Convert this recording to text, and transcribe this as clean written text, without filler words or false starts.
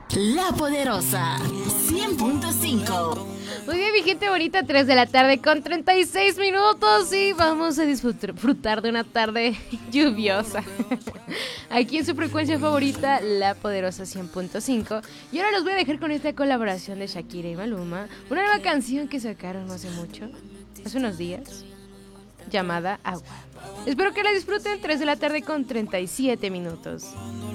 La Poderosa 100.5. Muy bien, mi gente bonita, 3 de la tarde con 36 minutos y vamos a disfrutar de una tarde lluviosa. Aquí en su frecuencia favorita, La Poderosa 100.5. Y ahora los voy a dejar con esta colaboración de Shakira y Maluma, una nueva canción que sacaron no hace mucho, hace unos días, llamada Agua. Espero que la disfruten, 3 de la tarde con 37 minutos.